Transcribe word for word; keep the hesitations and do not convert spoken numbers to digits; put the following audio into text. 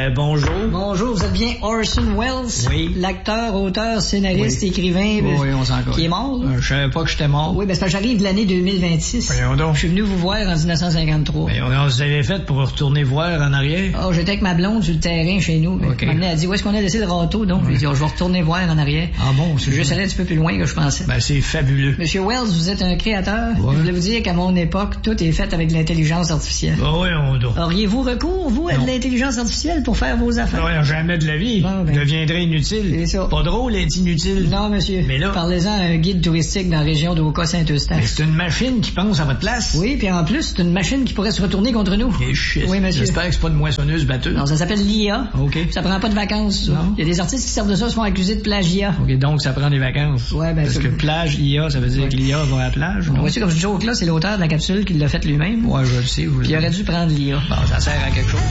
Euh, bonjour. Bonjour, vous êtes bien Orson Welles? Oui. L'acteur, auteur, scénariste, Oui. écrivain... Oui, oui, on s'en colle. Qui est mort, là? Euh, je savais pas que j'étais mort. Oui, ben c'est parce que j'arrive de l'année deux mille vingt-six. Voyons donc. Je suis venu vous voir en dix-neuf cent cinquante-trois. Mais on, on s'avait fait pour retourner voir en arrière. Oh, j'étais avec ma blonde sur le terrain chez nous. OK. Elle a dit, où est-ce qu'on a laissé le râteau? Donc, j'ai dit, oh, je vais retourner voir en arrière. Ah bon, Je suis juste allé un petit peu plus loin que je pensais. Ben, c'est fabuleux. Monsieur Wells, vous êtes un créateur. Ouais. Je voulais vous dire qu'à mon époque, tout est fait avec l'intelligence artificielle. Ben, voyons donc. Auriez-vous recours, vous, à Non. de l'intelligence artificielle pour faire vos affaires? Non, jamais de la vie. Bon, ben. Je deviendrais inutile. C'est ça. Pas drôle être inutile. Non, monsieur. Mais là- Parlez-en à un guide touristique dans la région d'Oka-Saint-Eustache. Mais c'est une machine qui pense à votre place. Oui, puis en plus, c'est une machine qui pourrait se retourner contre nous. Et shit. Oui, monsieur. J'espère que c'est pas une moissonneuse batteuse. Non, ça s'appelle l'I A. OK. Ça prend pas de vacances, ça. Non. Il y a des artistes qui servent de ça, se font accuser de plagiat. OK, donc ça prend des vacances. Ouais, ben, Parce c'est- que plage, I A, ça veut dire Ouais. que l'I A va à la plage, non? Voici comme ce joke-là, c'est l'auteur de la capsule qui l'a fait lui-même. Ouais, je le sais. Vous Puis il aurait dû prendre l'I A. Bon, ça sert à quelque chose.